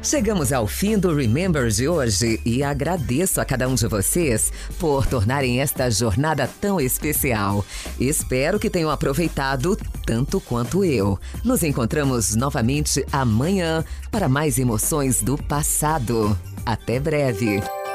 Chegamos ao fim do Remember de hoje e agradeço a cada um de vocês por tornarem esta jornada tão especial. Espero que tenham aproveitado tanto quanto eu. Nos encontramos novamente amanhã para mais emoções do passado. Até breve.